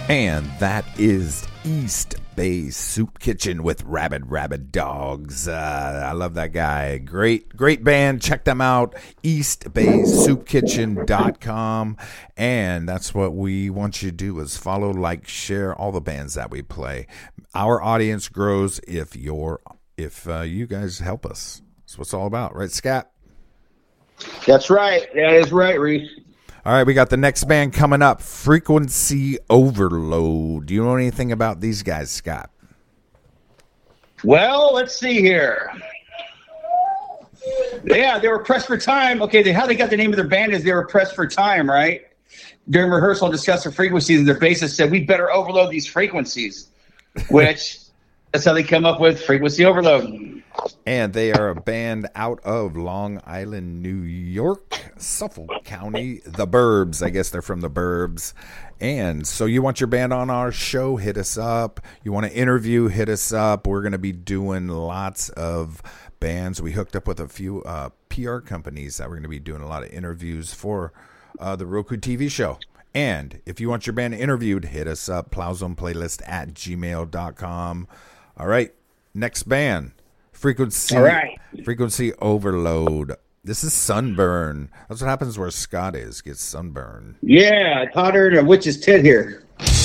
And that is East Bay Soup Kitchen with Rabid Dogs. I love that guy. Great band. Check them out. EastBaySoupKitchen.com. And that's what we want you to do is follow, like, share all the bands that we play. Our audience grows if you guys help us. That's what it's all about, right, Scott? That's right. That is right, Reese. All right, we got the next band coming up, Frequency Overload. Do you know anything about these guys, Scott? Well, let's see here. Yeah, they were pressed for time. Okay, how they got the name of their band is they were pressed for time, right? During rehearsal, discussed the frequencies, and their bassist said, we better overload these frequencies, which that's how they come up with Frequency Overload. And they are a band out of Long Island, New York, Suffolk County, the Burbs. I guess they're from the Burbs. And so you want your band on our show, hit us up. You want to interview, hit us up. We're going to be doing lots of bands. We hooked up with a few PR companies that we're going to be doing a lot of interviews for the Roku TV show. And if you want your band interviewed, hit us up, plowzoneplaylist@gmail.com. All right, next band. Frequency Overload. This is Sunburn. That's what happens where Scott is. Gets sunburn. Yeah, it's hotter than a witch's tit here.